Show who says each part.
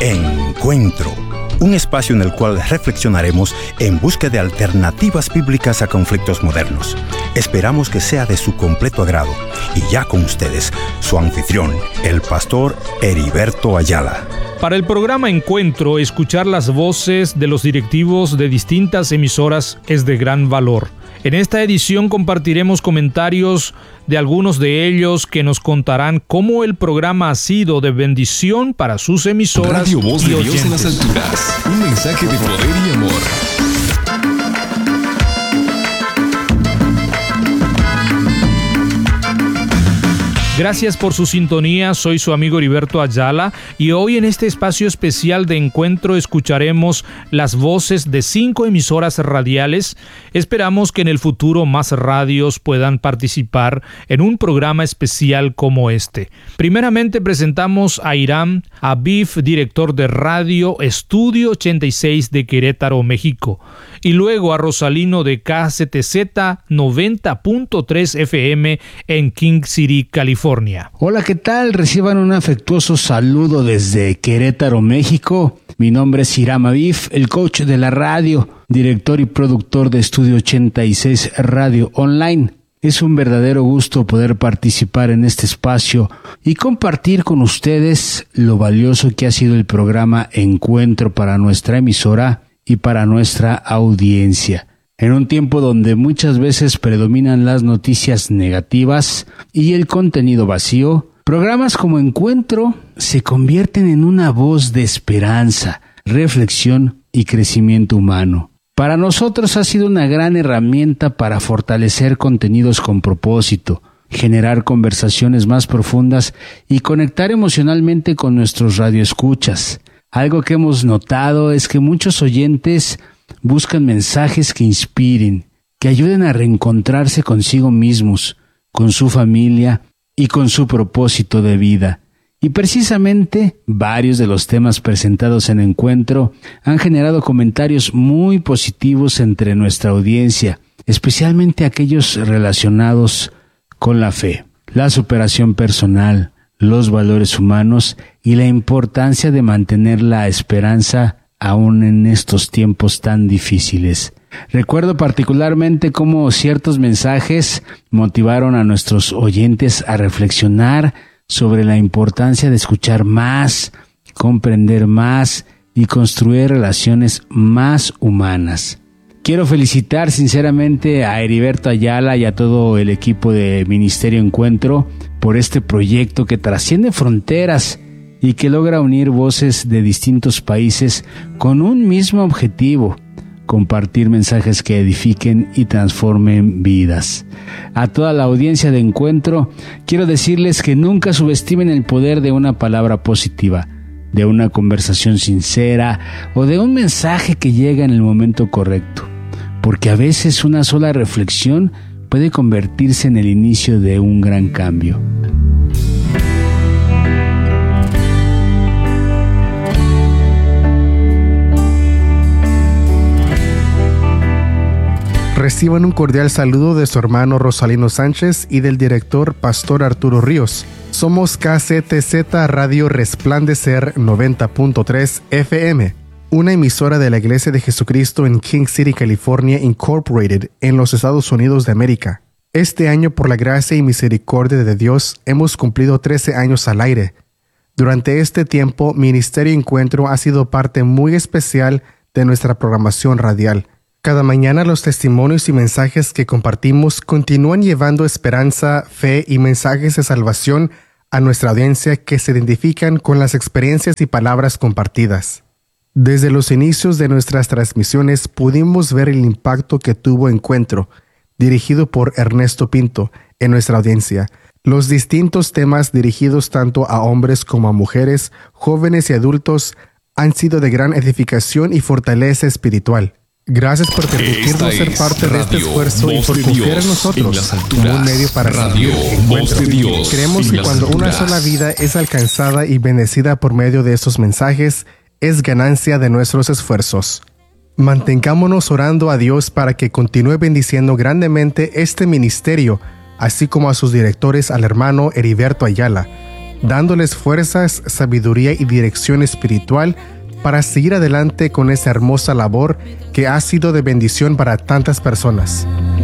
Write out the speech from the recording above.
Speaker 1: Encuentro, un espacio en el cual reflexionaremos en busca de alternativas bíblicas a conflictos modernos. Esperamos que sea de su completo agrado. Y ya con ustedes, su anfitrión, el pastor Heriberto Ayala.
Speaker 2: Para el programa Encuentro, escuchar las voces de los directivos de distintas emisoras es de gran valor. En esta edición compartiremos comentarios de algunos de ellos que nos contarán cómo el programa ha sido de bendición para sus emisoras.
Speaker 3: Radio Voz de
Speaker 2: oyentes.
Speaker 3: Dios en las alturas. Un mensaje de poder y amor.
Speaker 2: Gracias por su sintonía, soy su amigo Heriberto Ayala y hoy en este espacio especial de Encuentro escucharemos las voces de 5 emisoras radiales. Esperamos que en el futuro más radios puedan participar en un programa especial como este. Primeramente presentamos a Hiram Aviv, director de Radio Estudio 86 de Querétaro, México, y luego a Rosalino de KZTZ 90.3 FM en King City, California.
Speaker 4: Hola, ¿qué tal? Reciban un afectuoso saludo desde Querétaro, México. Mi nombre es Hiram Aviv, el coach de la radio, director y productor de Estudio 86 Radio Online. Es un verdadero gusto poder participar en este espacio y compartir con ustedes lo valioso que ha sido el programa Encuentro para nuestra emisora y para nuestra audiencia. En un tiempo donde muchas veces predominan las noticias negativas y el contenido vacío, programas como Encuentro se convierten en una voz de esperanza, reflexión y crecimiento humano. Para nosotros ha sido una gran herramienta para fortalecer contenidos con propósito, generar conversaciones más profundas y conectar emocionalmente con nuestros radioescuchas. Algo que hemos notado es que muchos oyentes buscan mensajes que inspiren, que ayuden a reencontrarse consigo mismos, con su familia y con su propósito de vida. Y precisamente varios de los temas presentados en Encuentro han generado comentarios muy positivos entre nuestra audiencia, especialmente aquellos relacionados con la fe, la superación personal, los valores humanos y la importancia de mantener la esperanza aún en estos tiempos tan difíciles. Recuerdo particularmente cómo ciertos mensajes motivaron a nuestros oyentes a reflexionar sobre la importancia de escuchar más, comprender más y construir relaciones más humanas. Quiero felicitar sinceramente a Heriberto Ayala y a todo el equipo de Ministerio Encuentro por este proyecto que trasciende fronteras y que logra unir voces de distintos países con un mismo objetivo: compartir mensajes que edifiquen y transformen vidas. A toda la audiencia de Encuentro, quiero decirles que nunca subestimen el poder de una palabra positiva, de una conversación sincera o de un mensaje que llega en el momento correcto, porque a veces una sola reflexión puede convertirse en el inicio de un gran cambio.
Speaker 5: Reciban un cordial saludo de su hermano Rosalino Sánchez y del director Pastor Arturo Ríos. Somos KZTZ Radio Resplandecer 90.3 FM, una emisora de la Iglesia de Jesucristo en King City, California, Incorporated, en los Estados Unidos de América. Este año, por la gracia y misericordia de Dios, hemos cumplido 13 años al aire. Durante este tiempo, Ministerio Encuentro ha sido parte muy especial de nuestra programación radial. Cada mañana los testimonios y mensajes que compartimos continúan llevando esperanza, fe y mensajes de salvación a nuestra audiencia que se identifican con las experiencias y palabras compartidas. Desde los inicios de nuestras transmisiones pudimos ver el impacto que tuvo Encuentro, dirigido por Ernesto Pinto, en nuestra audiencia. Los distintos temas dirigidos tanto a hombres como a mujeres, jóvenes y adultos han sido de gran edificación y fortaleza espiritual. Gracias por permitirnos ser parte de este esfuerzo y por confiar en nosotros como un medio para servir Encuentro. Creemos que cuando una sola vida es alcanzada y bendecida por medio de estos mensajes, es ganancia de nuestros esfuerzos. Mantengámonos orando a Dios para que continúe bendiciendo grandemente este ministerio, así como a sus directores, al hermano Heriberto Ayala. dándoles fuerzas, sabiduría y dirección espiritual para seguir adelante con esa hermosa labor que ha sido de bendición para tantas personas.